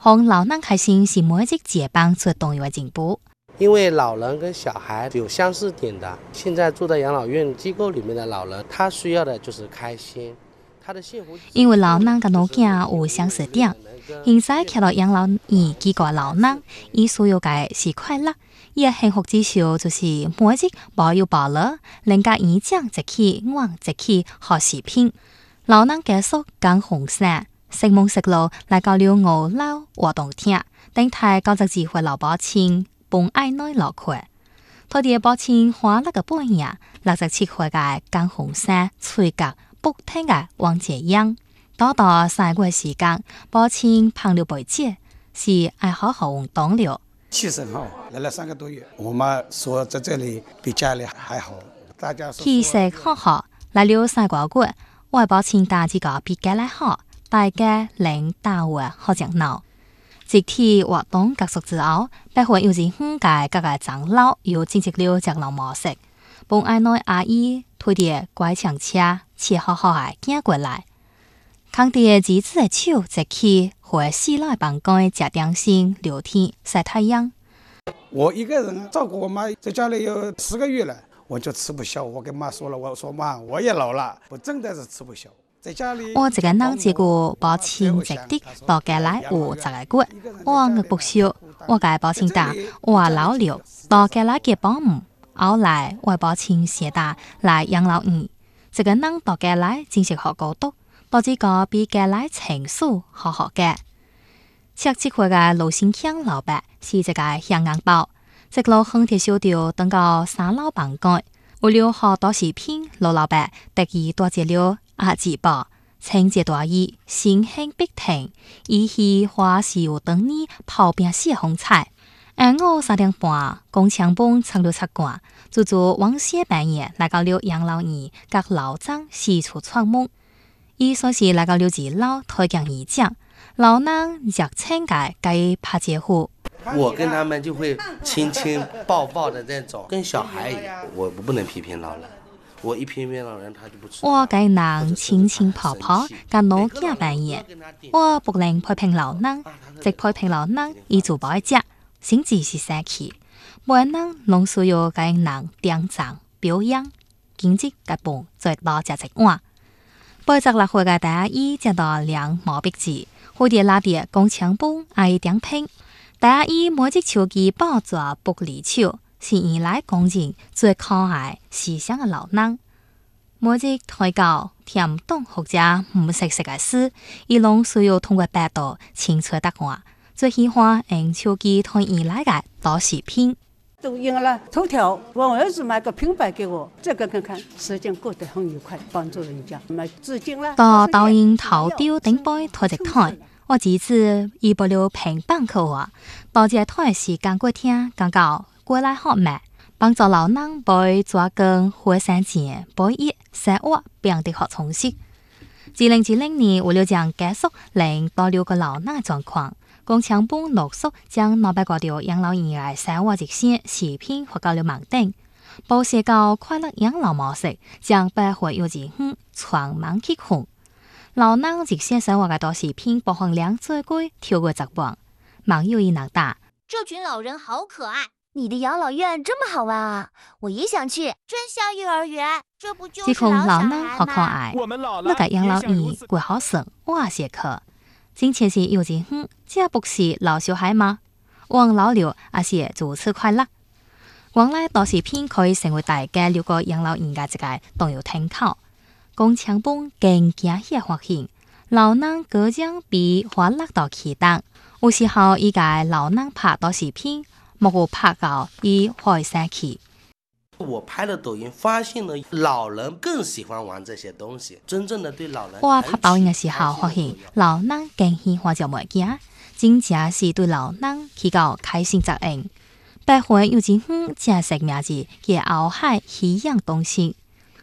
让老人开心是每一接班最重要的进步。 因为老人跟小孩有相似点的，现在住在养老院机构里面的老人，他需要的就是开心。 因为老人跟老囝有相似点，现在看到养老院机构的老人，伊所有嘅是快乐，伊嘅幸福指數就是每一保有保樂，人家演講一起玩一起學視頻，老人結束講紅山，食夢食路嚟交流我老活動聽，等待交集機會留保清。幫愛內落去，佢哋保清花那個半夜，67歲嘅江紅山吹角不停嘅往這樣，多到3個時間，保清胖了背脊，是愛好好運動了。 氣色好，來了3個多月，我媽說在這裡比家裡還好，大家氣色好，來了3個月，我保清大幾個比家裡好，大家領大活好熱鬧。集體活動結束之後，百會有時界各個長老有正式了隻老模式，幫愛內阿姨推啲拐杖車，切好好嘅行過來，扛啲紙質嘅手集體回4樓辦公食點心、聊天、曬太陽。 我一個人照顧我媽，在家裡有10個月了，我就吃不消。我跟媽說了，我說媽，我也老了，我真的是吃不消。 我一個人照顧保清直的到家來有10個月，我餓不消，我嘅保清大我老了，到家來嘅保姆，後來我保清寫大來養老院，一個人到家來正式學高讀，到這個比家來情書好好嘅。67歲嘅盧新強老伯是一個香硬包，一路橫鐵小調等到3樓辦公，為了學到視頻，老伯特意多謝了。自保，清潔大意，心興必停，依稀花是有等你跑邊寫紅彩。我3點半，公槍崩撐了7關，足足往寫半夜來到了養老院，各老長四處串夢。伊說是來到了2樓推講演講，老人熱情嘅該拍招呼。 我跟他們就會親親抱抱的這種，跟小孩一樣。我不能批評老人。我一批評老人，他就不吃。 我跟人親親抱抱，跟老家扮演。我不能批評老人，即批評老人，伊做不只，甚至是生氣。每人攏需要跟人點讚表演，經濟嘅本最多只一碗。86歲嘅大姨接到兩毛筆字，蝴蝶拉啲公槍本愛點評。大姨每隻手機抱住不離手。是原來公認最可愛思想嘅老人，每日推教聽唔懂或者唔識嘅事，伊攏需要通過百度清楚答案。最喜歡用手機睇原來嘅短視頻。 抖音了，頭條，我兒子買個平板給我，這個看看，時間過得很愉快，幫助人家。買紙巾啦。到抖音頭條頂杯推直台，我兒子伊不了平板給我，到這台時間過聽剛剛。過來學咩？幫助老人背抓根火山前背一生活變得學充實。2010年為了將結束令到6個老人嘅狀況，公槍本陸續將200個條養老院嘅生活直線視頻發到了網頂，報寫到快樂養老模式，將百回有時傳網結婚。老人直線生活嘅短視頻播放量最高超過10萬，網友一能打。 這群老人好可愛。你的養老院這麼好玩啊！我也想去，真像幼兒園，這不就是老小孩嗎？ 那個養老院貴好省，我也去。今天是幼稚園，這不是老小孩嗎？往老了也是如此快樂。原來短視頻可以成為大家6個養老院嘅一個重要參考。公槍本更驚喜發現，老人個將比歡樂到期待。有時候依個老人拍短視頻。莫拍到伊會生氣。 我拍的抖音發現了老人更喜歡玩這些東西，真正的對老人。 我拍抖音嘅時候發現老人更喜歡做物件，真正是對老人起到開心作用。百回有時正食名字嘅後海喜養東西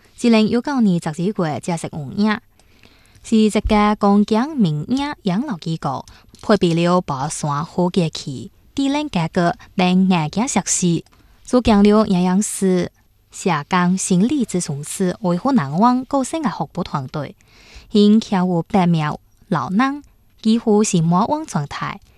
，2019年12月正食5日，是一個公共民營養老機構配備了寶山好嘅氣。低齡價格並硬件設施，做強了營養師、社工、心理諮詢師維護難忘個性嘅服務團隊，現care護100名老人，幾乎是滿網狀態，